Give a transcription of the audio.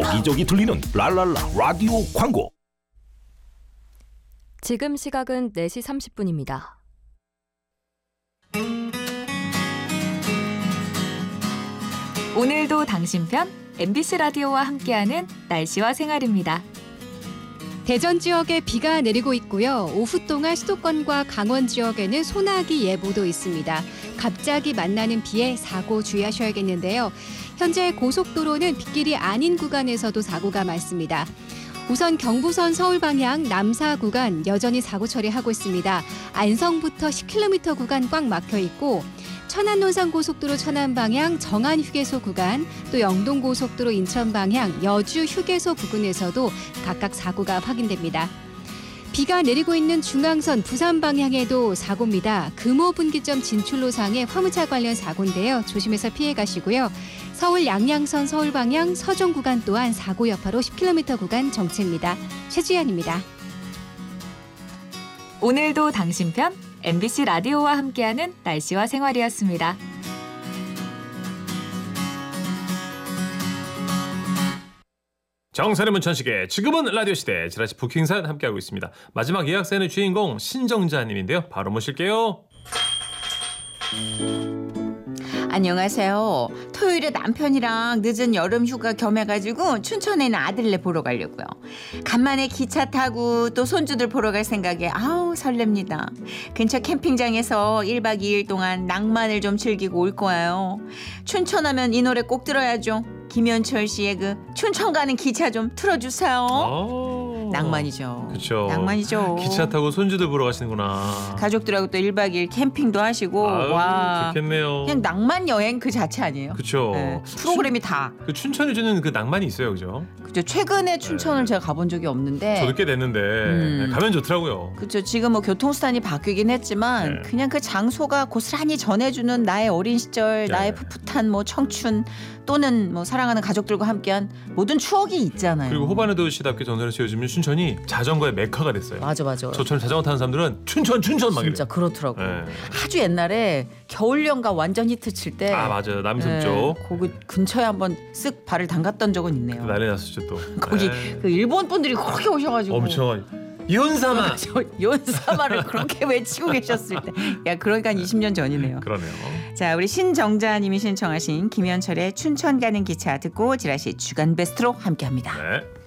여기저기 들리는 랄랄라 라디오 광고. 지금 시각은 4시 30분입니다. 오늘도 당신 편 MBC 라디오와 함께하는 날씨와 생활입니다. 대전 지역에 비가 내리고 있고요. 오후 동안 수도권과 강원 지역에는 소나기 예보도 있습니다. 갑자기 만나는 비에 사고 주의하셔야겠는데요. 현재 고속도로는 빗길이 아닌 구간에서도 사고가 많습니다. 우선 경부선 서울 방향 남사 구간 여전히 사고 처리하고 있습니다. 안성부터 10km 구간 꽉 막혀 있고 천안 논산고속도로 천안 방향 정안 휴게소 구간, 또 영동 고속도로 인천 방향 여주 휴게소 부근에서도 각각 사고가 확인됩니다. 비가 내리고 있는 중앙선 부산 방향에도 사고입니다. 금호 분기점 진출로상의 화물차 관련 사고인데요. 조심해서 피해 가시고요. 서울 양양선 서울 방향 서종 구간 또한 사고 여파로 10km 구간 정체입니다. 최지연입니다. 오늘도 당신 편 MBC 라디오와 함께하는 날씨와 생활이었습니다. 정선의 문천식의 지금은 라디오 시대 지라시 부킹산 함께하고 있습니다. 마지막 예약사연의 주인공 신정자님인데요. 바로 모실게요. 안녕하세요. 토요일에 남편이랑 늦은 여름 휴가 겸해가지고 춘천에 있는 아들네 보러 가려고요. 간만에 기차 타고 또 손주들 보러 갈 생각에 아우 설렙니다. 근처 캠핑장에서 1박 2일 동안 낭만을 좀 즐기고 올 거예요. 춘천하면 이 노래 꼭 들어야죠. 김현철 씨의 그 춘천 가는 기차 좀 틀어주세요. 낭만이죠. 그렇죠. 낭만이죠. 기차 타고 손주들 보러 가시는구나. 가족들하고 또 1박 2일 캠핑도 하시고 아유, 와 좋겠네요. 그냥 낭만 여행 그 자체 아니에요? 그렇죠. 네, 프로그램이 다. 그 춘천이 주는 그 낭만이 있어요, 그죠? 그죠. 최근에 춘천을 제가 가본 적이 없는데. 저도 꽤 됐는데 가면 좋더라고요. 그죠. 지금 뭐 교통수단이 바뀌긴 했지만 그냥 그 장소가 고스란히 전해주는 나의 어린 시절, 나의 풋풋한 뭐 청춘 또는 뭐 사랑하는 가족들과 함께한 모든 추억이 있잖아요. 그리고 호반에도 시답게 전설에서 요즘은 춘천이 자전거의 메카가 됐어요. 맞아. 저처럼 자전거 타는 사람들은 춘천 막 이래요. 진짜 그렇더라고요. 네. 아주 옛날에 겨울연가 완전 히트 칠 때. 아 맞아요. 남섬 쪽. 거기 근처에 한번 쓱 발을 담갔던 적은 있네요. 난리 났었죠 또. 거기 네. 그 일본 분들이 그렇게 오셔가지고. 엄청. 연사마. 연사마를 그렇게 외치고 계셨을 때. 야 그러니까 20년 전이네요. 그러네요. 자 우리 신정자님이 신청하신 김현철의 춘천 가는 기차 듣고 지라시 주간 베스트로 함께합니다. 네.